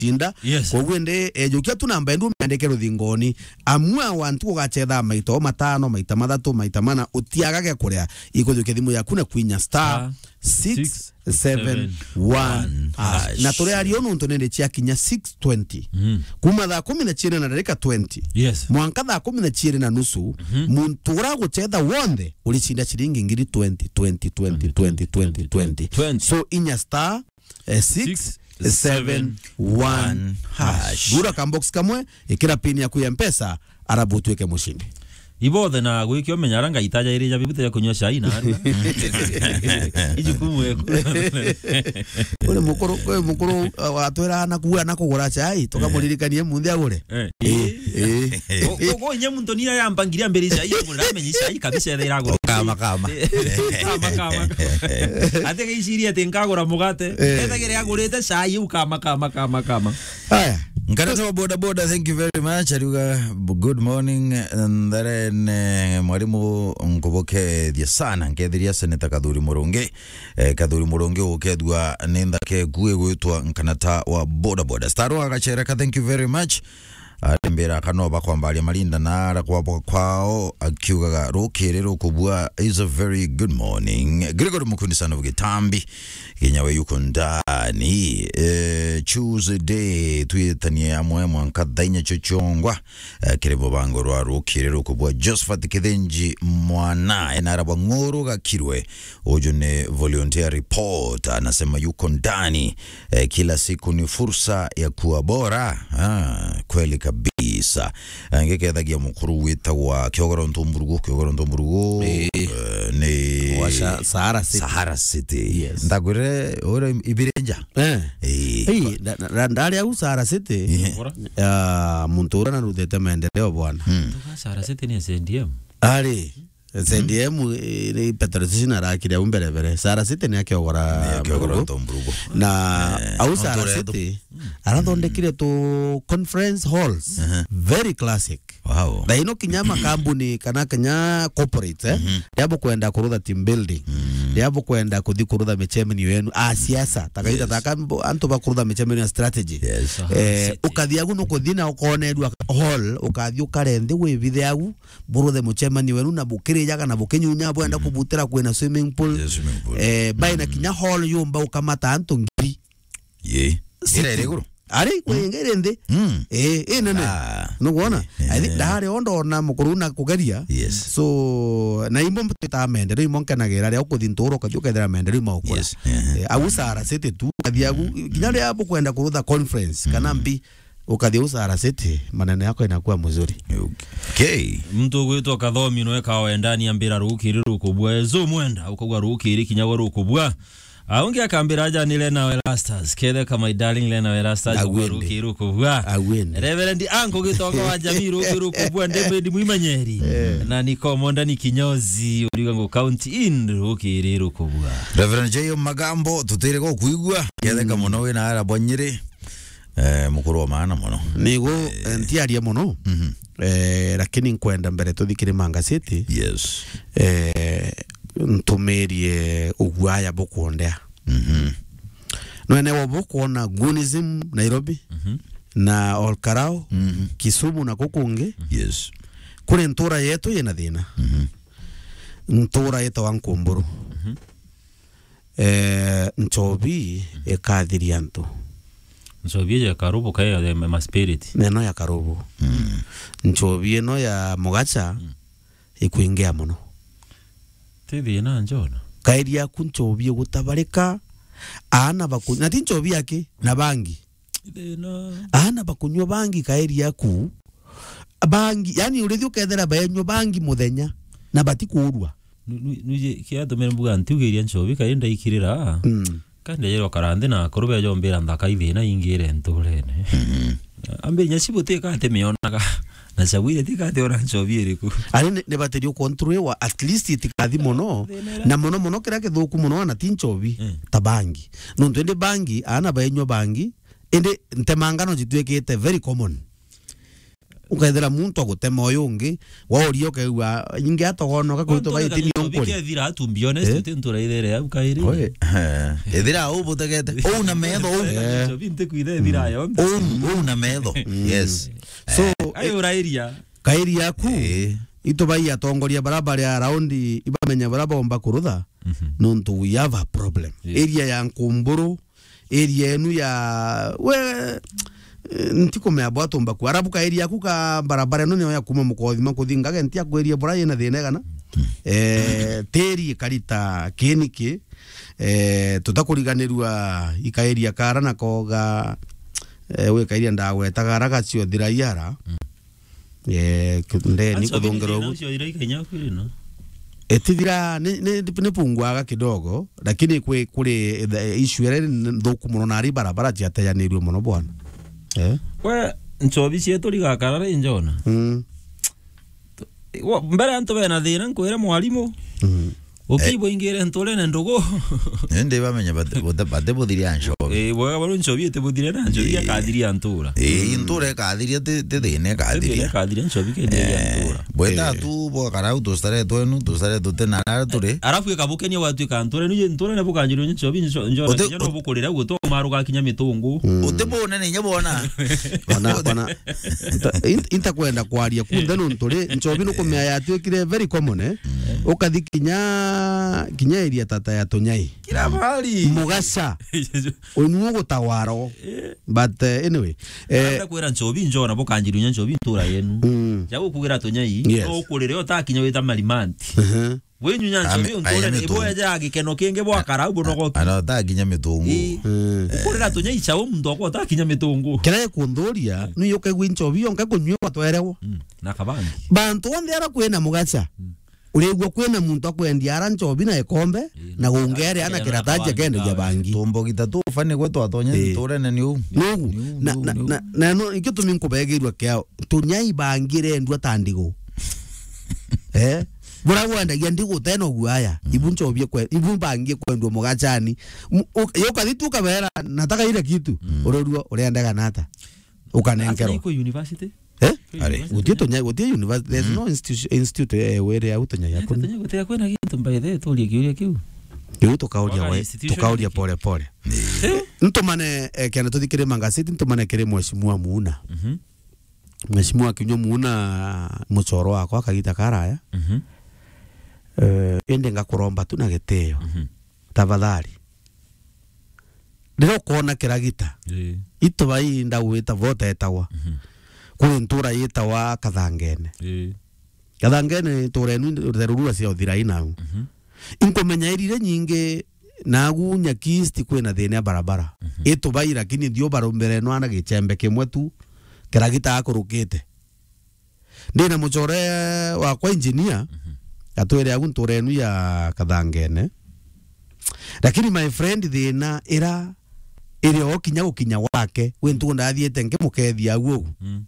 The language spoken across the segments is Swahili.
tinda kogwende ejukia tu namba ndu mendeke ruthingoni amwa wantu ugachetha maito matano maita mathatu maita mana utiagage kuria ikujukia thimu yaku na kwinya star 671 na tore ari onu ntonende chia kinya 620 kuma thaa 10 na dakika 20 mwanka thaa 10 na nusu muntu uraguchetha wonde ulicinda chiringi ngiri 20 so inya star 671 hash dura kambox kamwe ikira pini yaku ya mpesa arabu tuweke mushindi ibothe na gwikio menyaranga itaja iri jabibite ya kunywa chai na ijukumwe ule mukuru watwera na kuwa na kugura chai tukamuririkanie munthi agure go nyemu ntonira ya mpangiria mbere chai ngura menyi chai kabisa ira agura kama atege isiria tenkagura mugate etagere agurite chai ukama haya Nkanata boda thank you very much aruga good morning and then mwalimu ngoboke dia sana ngediria seneta Kadhuri Muronge ukedwa nenda ke guwe gwitwa Nkanata wa boda staro agachereka thank you very much mbera kanoba kwambali malinda nara kwao akiugaga rukirero kubwa is a very good morning Gregory Mukundi sana ugetambi kinyawe yuko ndani Tuesday tuyetanie amwe nkadainya chochongwa kirebo bango rwa rukirero kubwa Josephat Kithenji mwana enarabwa ngoro gakirwe ojone volunteer report anasema yuko ndani kila siku ni fursa ya kuwa bora kweli kabisa ngekethagia mukuru witagwa Kyogoro Ntomburugo ni washa Sahara City ndagure ora ibirenja ndali au Sahara City muntura na rudete maendeleo bwana Sahara City ni SNDM ali SNDM ni Petrosina rakire umbere Sahara City ni Kyogoro Ntomburugo na au Sahara City arathondekire to conference halls very classic wow daino kinyama kambuni kana kanya corporate yabo kwenda kurudha team building yabo kwenda kuthikuruda mechemeni wenu siasa takaita takambo antu bakurudha mechemeni strategy ukathia guno kuthina ukonedwa hall ukathia ukarende webithe yagu buruthe mechemeni wenu na bukire yaga na bukenyunya bwenda kubutira kwena swimming pool baina kinya hall yumba ukamata antu ngiri Ireguru ari kwengerende nene nugona I think dahare ondo na mukuru na kugeria so na imbo mpita mendero imonkanagera ria ukuthinturo kajuka mendero maukura au Sahara City tu athiagu kinyare yapo kwenda kurutha conference kana mbi ukathia Sahara City maneno yako inakuwa mzuri mtu gwitwa Kathomi no ekawa ndani ya mbira rukiri rukubwa ezo mwenda ukogwa rukiri kinyawa rukubwa aunge akambira aja nile na Welastas kede kama my darling le na Welastas rukiru kubwa Reverend Anko gitoka wa jamii rukiru kubwa ndebe mwimanyeri na niko ndani kinyozi uligango county in rukiru kubwa Reverend Jayo Magambo tutere ko kuigwa kede kama nowe na ara bonyere mukuru wa maana muno nigo ntiaria muno lakini nkwenda mbere tuthikire Manga City ntumerie ugwaya bukuondea nwene wabukuona Gunism Nairobi na Olkarao Kisumu na kukunge kule ntura yetu yena thina ntura yetu wa Nkumburu nchobi ekathiria ntu nchobi ya Karubu kaya ma spirit neno ya Karubu nchobi eno ya Mugacha ikuingia muno tithi na njona kairia kunchobi gutabarika ana bakunywa tinchobi yake na bangi ana bakunywa bangi kairia ku bangi yani urethi ukethera bayenyo bangi muthenya na batikurwa nuje kiato membuga ntiugeria nchobi kaenda ikirira kandi yero karande na kurube jombera ndaka ithina ingire nturene ambe nyasibuteka ate meonaga na sawire tikate ora nchobi eriku ari ne baterio control wa at least itikathi mono na mono kira kithuku mono na tinchobi tabangi no twende bangi ana bayenyo bangi ende ntemangano jitwekete very common ukaethera muntu agutema uyu ungi wa urio kewa ingi atogono ka kuito baitini Bike thira to be honest tentura idere ya kairi. Oye, edira ubu tegete. Una medo. Vinte cuide dira yo. Una medo. Yes. So Ayo rairia. kairi yaku ito bai atongoria barabara ya raundi ibamenya barabomba kurutha nontu we have a problem. Area ya Nkumburu, area enu ya we ntiko me abwato mbaku arabuka area yaku ka barabara no ya kuma mukothima kuthinga gentia ku area bora yena thine gana teri karita kiniki tutakuriganirwa ikaeria kara na koga we kairia ndagwetaga ragacio thiraiara nde niko thongero etithira ne pungwaga kidogo lakini kuri issue ere ndhuku muno na ri barabara ciateyanirwe muno bwana we nchobi cietu rigakarara injona mbere antu bena thina nkwira mwarimu ukibo ingire ntole na ndogo Nende bamenya bate bodhiria nshobi bwa baro nchobi te bodhiria na nchobi ya kadhiria ntura ntura kadhiria te thine kadhiria nchobi ke ya ntura bweta tu bo karau to stare tu na turi arafu ikabukenia watu kantura ni ntura na bukanjiro nchobi njona no bukorera guto maruga kinya mitungu utebona ne nyabona bana intakwenda kwaria kunda no ntore nchobi no kumya yatu kire very common kinya iria tata ya Tunyai kila mahali Mugasa onugo tawaro but anyway kwera nchobi njona bukanjiru nchobi ntura yenu jago kugira Tunyai no kurire otakinya wita malimanti wenyu nyanchobi ntore ebo yaja gikeno kenge bwa karau no gotu ana takinya mitungu kurira Tunyai chao mndo ko takinya mitungu kira kunduria no yoke gwinchobi onka kunywa twatwerewo na kabandi bantu onde ara kwena Mugasa uregwa kwena muntu akwendia ara nchobi na ekombe na gungere ana kirataje kende ya bangi tumbo gitatu fane gwetu atonya ntore na niu na no ikitumi nkubegirwa kyao Tunyai bangire ndwa tandigo bora wanda yandigo teno guaya ibu nchobi kwe ibu bangi kwendwa Mugachani yoka thitu kabera nataka ile kitu urorua uriendaga nata ukanengero iko university Are Tunyai university there's no institute where ya Tunyai yako Tunyai kwena kintu mbaye tuli kiuria kiu tukauria pole pole ntumane kana tuthikire mangasiti ntumane kire mweshimua Muuna mweshimua Kinyua Muuna muchoro wako akagita karaya ende ngakuromba tu na giteo tafadhali ndiro kona kiragita itubai ndawita vote etawa kuri ntura yetawa Kathangene Kathangene turenu rerurua cia uthiraina inkomenya irire nyinge nagu nyakisti kwena thene ya barabara itubai lakini ndio barombere no ana gichembe kimwe tu kiragita akurukite ndina muchore wa kwa engineer atwere agu nturenu ya Kathangene lakini my friend thina era ire okinya gukinya wake wentu ndathiete ngimukethia guo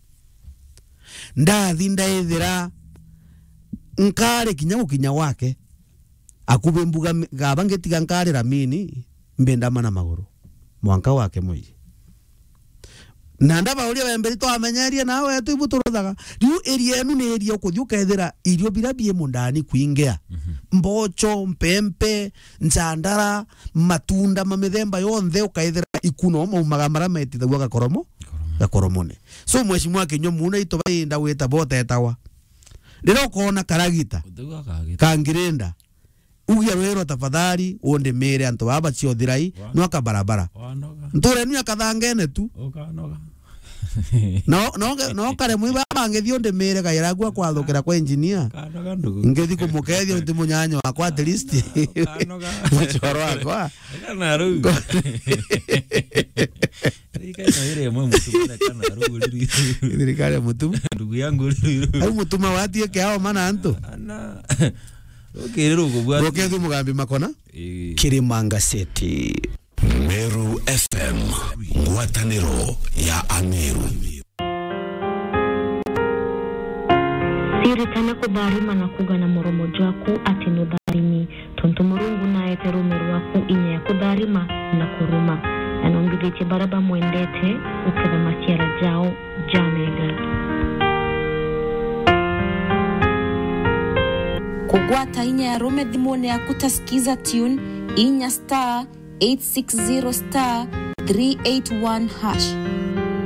ndathi ndaethira nkare kinya gukinya wake akube mbuga gaba ngetiga nkare ramini mbenda mana maguru mwanka wake muyi na ndaba uria wemberi to amenyeria nawe tu ibuturuthaga riu area enu ni area ukuthiuka ethira irio birabie mundani kuingea mbocho mpempe nchandara matunda mamithemba yonthe ukaethira ikuno maumaga marametithagua gakoromone so mweshimua Kinyua Muuna itobai ndawita bote etawa ndiro kona karagita kangirenda ugia rwero tafadhali onde mere antu baba cio thirai no akabarabara nture ni Kathangene tu no kare mwiba ngethio nde mere gaira gwa kwathukira kwa engineer ngethi kumukethio ndi munyanyo wakwa at least muchoro wakwa kana ru ikaina ile mwe mutuma kana ru ile kale mutuma ndugu yangu au mutuma watie kyao mana anto ana okero kubwa rokethu mugambi makona Kirimanga City Meru FM ngwataniro ya Ameru siri tana kudarima na kugana moromo jaku atino darimi tonto murungu na etero meru waku inya kudarima na kuruma anongivete baraba mwendete ukada masiara jao jamega kugwata inya ya rome dhimone ya kutasikiza tune inya *860 *381 #.